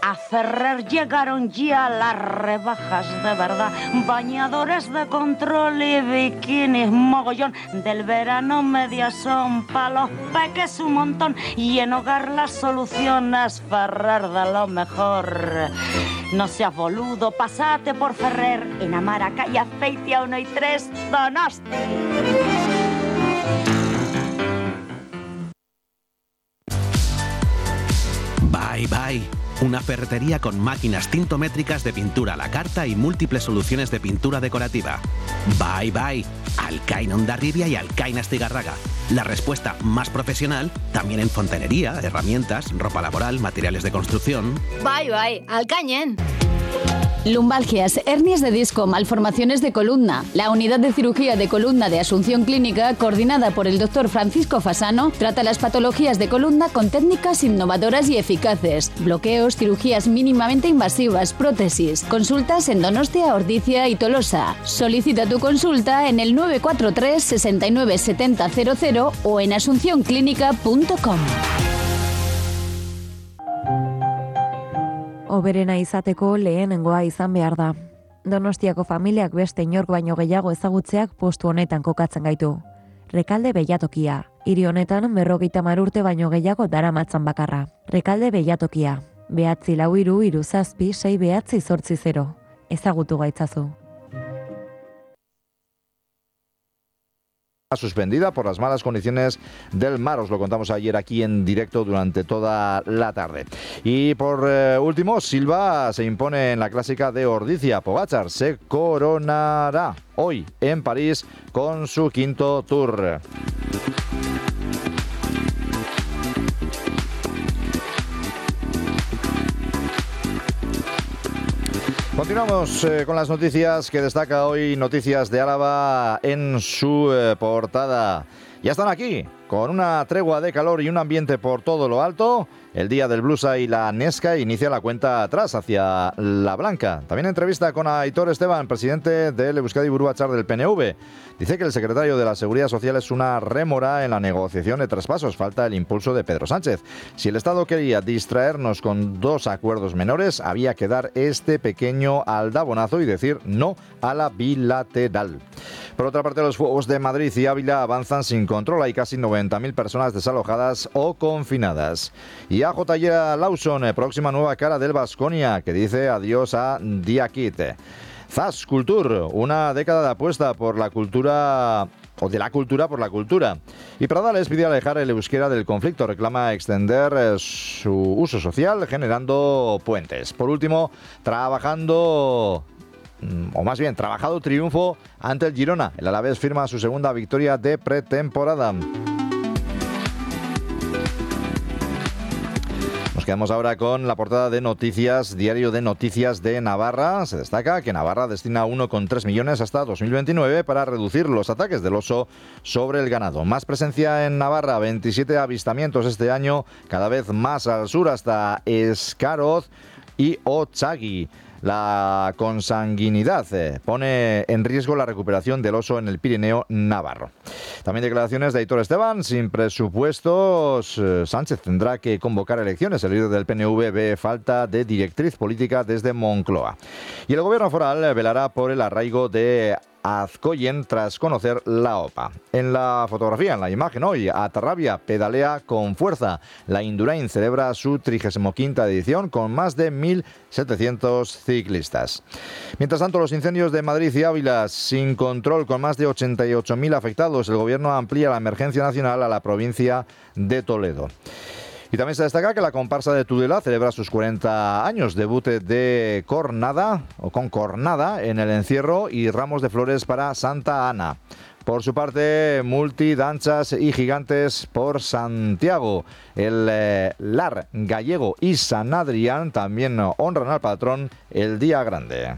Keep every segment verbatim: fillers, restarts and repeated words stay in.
A Ferrer llegaron ya las rebajas de verdad. Bañadores de control y bikinis mogollón. Del verano medias son pa' los peques un montón. Y en hogar las soluciones Ferrer de lo mejor. No seas boludo, pasate por Ferrer. En Amara, calle Azpeitia uno y tres, Donosti. Bye Bye, una ferretería con máquinas tintométricas de pintura a la carta y múltiples soluciones de pintura decorativa. Bye Bye, Alcain Hondarribia y Alcain Astigarraga. La respuesta más profesional también en fontanería, herramientas, ropa laboral, materiales de construcción. Bye Bye, Alcañen. Lumbalgias, hernias de disco, malformaciones de columna. La unidad de cirugía de columna de Asunción Clínica, coordinada por el doctor Francisco Fasano, trata las patologías de columna con técnicas innovadoras y eficaces. Bloqueos, cirugías mínimamente invasivas, prótesis. Consultas en Donostia, Ordizia y Tolosa. Solicita tu consulta en el nueve cuatro tres, sesenta y nueve, setenta, cero cero o en asunción clínica punto com. Oberena izateko lehenengoa izan behar da. Donostiako familiak beste inork baino gehiago ezagutzeak postu honetan kokatzen gaitu. Rekalde Beilatokia. Hiri honetan berrogeita hamar urte baino gehiago daramatzan bakarra. Rekalde Beilatokia. Behatzi lau hiru hiru zazpi sei behatzi zortzi zero. Ezagutu gaitzazu. Suspendida por las malas condiciones del mar. Os lo contamos ayer aquí en directo durante toda la tarde. Y por eh, último, Silva se impone en la clásica de Ordizia. Pogačar se coronará hoy en París con su quinto Tour. Continuamos eh, con las noticias que destaca hoy Noticias de Álava en su eh, portada. Ya están aquí, con una tregua de calor y un ambiente por todo lo alto. El día del Blusa y la Nesca inicia la cuenta atrás hacia la Blanca. También entrevista con Aitor Esteban, presidente del Euskadi Buru Batzar del P N V. Dice que el secretario de la Seguridad Social es una rémora en la negociación de traspasos. Falta el impulso de Pedro Sánchez. Si el Estado quería distraernos con dos acuerdos menores, había que dar este pequeño aldabonazo y decir no a la bilateral. Por otra parte, los fuegos de Madrid y Ávila avanzan sin control. Hay casi noventa mil personas desalojadas o confinadas. Y a J J Lawson, próxima nueva cara del Baskonia, que dice adiós a Diakite. Zas Kultur, una década de apuesta por la cultura o de la cultura por la cultura. Y Pradales pide alejar el euskera del conflicto, reclama extender eh, su uso social generando puentes. Por último, trabajando... o más bien, trabajado triunfo ante el Girona. El Alavés firma su segunda victoria de pretemporada. Nos quedamos ahora con la portada de Noticias, Diario de Noticias de Navarra. Se destaca que Navarra destina uno coma tres millones hasta dos mil veintinueve para reducir los ataques del oso sobre el ganado. Más presencia en Navarra, veintisiete avistamientos este año, cada vez más al sur hasta Escaroz y Ochagui. La consanguinidad eh, pone en riesgo la recuperación del oso en el Pirineo navarro. También declaraciones de Aitor Esteban. Sin presupuestos, eh, Sánchez tendrá que convocar elecciones. El líder del P N V ve falta de directriz política desde Moncloa. Y el gobierno foral eh, velará por el arraigo de Azcoyen tras conocer la O P A. En la fotografía, en la imagen hoy, Atarrabia pedalea con fuerza. La Indurain celebra su trigésima quinta edición con más de mil setecientos ciclistas. Mientras tanto, los incendios de Madrid y Ávila sin control con más de ochenta y ocho mil afectados. El gobierno amplía la emergencia nacional a la provincia de Toledo. Y también se destaca que la comparsa de Tudela celebra sus cuarenta años, debut de Cornada, o con Cornada, en el encierro y ramos de flores para Santa Ana. Por su parte, multidanchas y gigantes por Santiago. El eh, Lar Gallego y San Adrián también honran al patrón el día grande.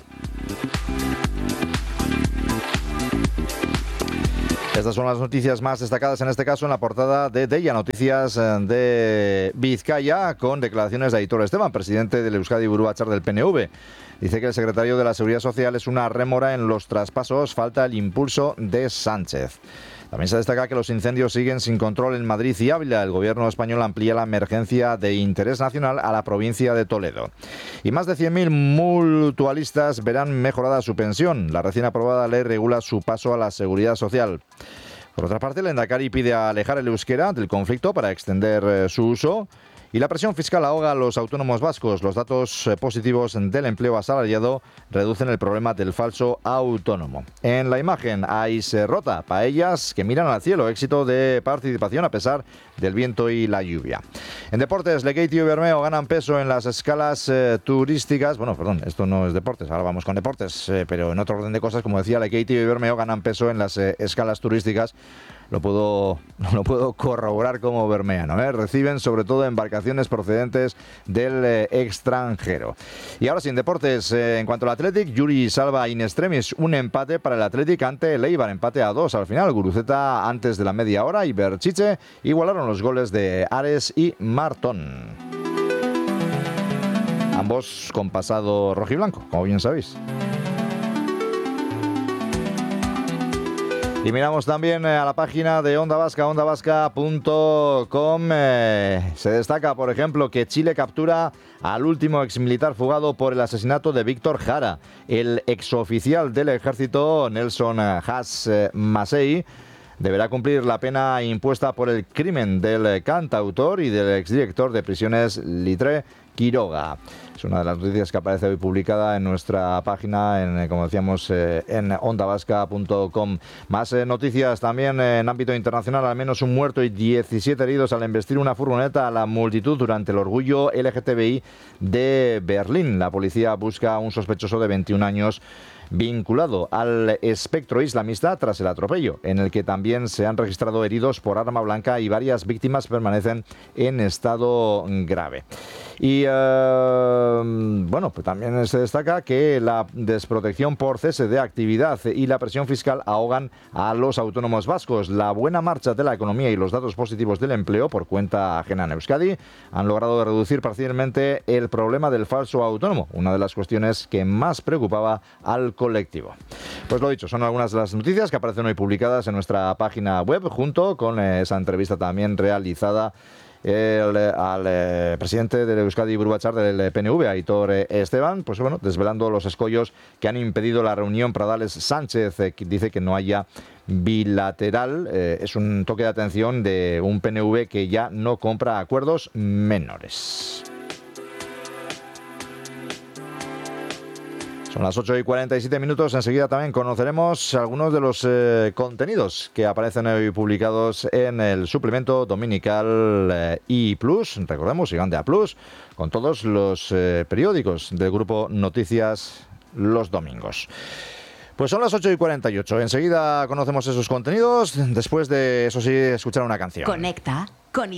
Estas son las noticias más destacadas en este caso en la portada de Deia, Noticias de Vizcaya, con declaraciones de Aitor Esteban, presidente del Euskadi Buru Batzar del P N V. Dice que el secretario de la Seguridad Social es una rémora en los traspasos, falta el impulso de Sánchez. También se destaca que los incendios siguen sin control en Madrid y Ávila. El gobierno español amplía la emergencia de interés nacional a la provincia de Toledo. Y más de cien mil mutualistas verán mejorada su pensión. La recién aprobada ley regula su paso a la seguridad social. Por otra parte, el Endacari pide alejar el euskera del conflicto para extender eh, su uso. Y la presión fiscal ahoga a los autónomos vascos. Los datos positivos del empleo asalariado reducen el problema del falso autónomo. En la imagen hay rota, paellas que miran al cielo, éxito de participación a pesar del viento y la lluvia. En deportes, Lekeitio y Bermeo ganan peso en las escalas eh, turísticas. Bueno, perdón, esto no es deportes, ahora vamos con deportes, eh, pero en otro orden de cosas, como decía, Lekeitio y Bermeo ganan peso en las eh, escalas turísticas. Lo puedo, lo puedo corroborar como bermeano, ¿eh? Reciben sobre todo embarcaciones procedentes del eh, extranjero. Y ahora sí, en deportes, eh, en cuanto al Athletic, Yuri salva in extremis un empate para el Athletic ante el Eibar, empate a dos al final. Guruceta antes de la media hora y Berchiche igualaron los goles de Ares y Martón. Ambos con pasado rojiblanco, como bien sabéis. Y miramos también a la página de Onda Vasca, onda vasca punto com. Eh, se destaca, por ejemplo, que Chile captura al último exmilitar fugado por el asesinato de Víctor Jara. El exoficial del ejército, Nelson Haas Masei, deberá cumplir la pena impuesta por el crimen del cantautor y del exdirector de prisiones Litre Quiroga. Es una de las noticias que aparece hoy publicada en nuestra página, en, como decíamos, eh, en onda vasca punto com. Más eh, noticias también eh, en ámbito internacional. Al menos un muerto y diecisiete heridos al embestir una furgoneta a la multitud durante el orgullo L G T B I de Berlín. La policía busca a un sospechoso de veintiún años vinculado al espectro islamista tras el atropello, en el que también se han registrado heridos por arma blanca y varias víctimas permanecen en estado grave. Y eh, bueno, pues también se destaca que la desprotección por cese de actividad y la presión fiscal ahogan a los autónomos vascos. La buena marcha de la economía y los datos positivos del empleo por cuenta ajena en Euskadi han logrado reducir parcialmente el problema del falso autónomo, una de las cuestiones que más preocupaba al colectivo. Pues lo dicho, son algunas de las noticias que aparecen hoy publicadas en nuestra página web, junto con esa entrevista también realizada El, al eh, presidente del Euskadi Buru Batzar del P N V, Aitor eh, Esteban, pues bueno, desvelando los escollos que han impedido la reunión Pradales-Sánchez, eh, que dice que no haya bilateral. Eh, es un toque de atención de un P N V que ya no compra acuerdos menores. Son las ocho y cuarenta y siete minutos. Enseguida también conoceremos algunos de los eh, contenidos que aparecen hoy publicados en el suplemento dominical eh, I Plus. Recordemos, sigan de A Plus, con todos los eh, periódicos del grupo Noticias los domingos. Pues son las ocho y cuarenta y ocho. Enseguida conocemos esos contenidos, después de, eso sí, escuchar una canción. Conecta